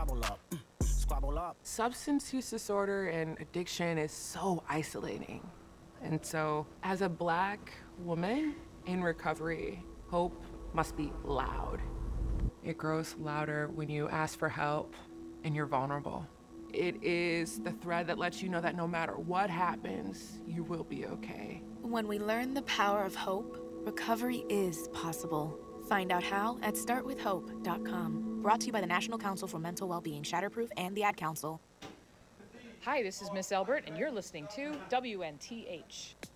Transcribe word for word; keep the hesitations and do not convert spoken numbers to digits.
squabble up, mm, squabble up. Substance use disorder and addiction is so isolating. And so, as a Black woman in recovery, hope must be loud. It grows louder when you ask for help and you're vulnerable. It is the thread that lets you know that no matter what happens, you will be okay. When we learn the power of hope, recovery is possible. Find out how at start with hope dot com. Brought to you by the National Council for Mental Wellbeing, Shatterproof, and the Ad Council. Hi, this is Miss Elbert, and you're listening to W N T H.